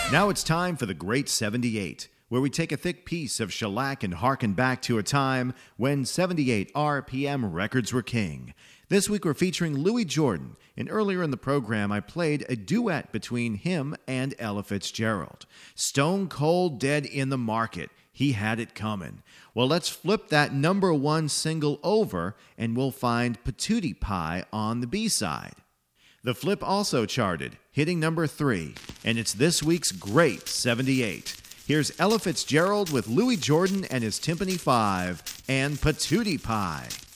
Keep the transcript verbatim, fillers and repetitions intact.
Now it's time for the Great seventy-eight, where we take a thick piece of shellac and harken back to a time when seventy-eight R P M records were king. This week we're featuring Louis Jordan, and earlier in the program I played a duet between him and Ella Fitzgerald. Stone Cold Dead in the Market. He had it coming. Well, let's flip that number one single over, and we'll find Patootie Pie on the B-side. The flip also charted, hitting number three, and it's this week's Great seventy-eight. Here's Ella Fitzgerald with Louis Jordan and his Timpani Five and Patootie Pie.